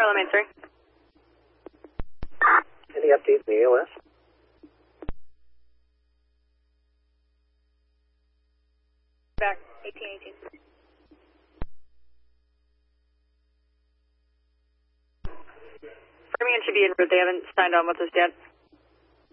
Kilo Main 3. Any updates in the AOS? Back, 1818. Framingham should be en route. They haven't signed on with us yet.